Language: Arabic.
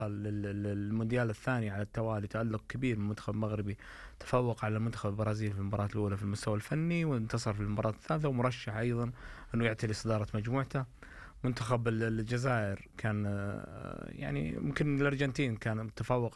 للمونديال الثاني على التوالي، تألق كبير من المنتخب المغربي، تفوق على المنتخب البرازيلي في المباراة الأولى في المستوى الفني، وانتصر في المباراة الثالثة، ومرشح أيضا أنه يعتلي صدارة مجموعته. منتخب الجزائر كان يعني يمكن الأرجنتين كان تفوق